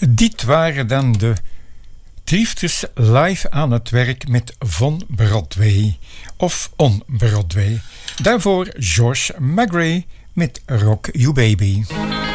Dit waren dan de Triefters live aan het werk met Von Broadway of On Broadway. Daarvoor George McGray met Rock You Baby.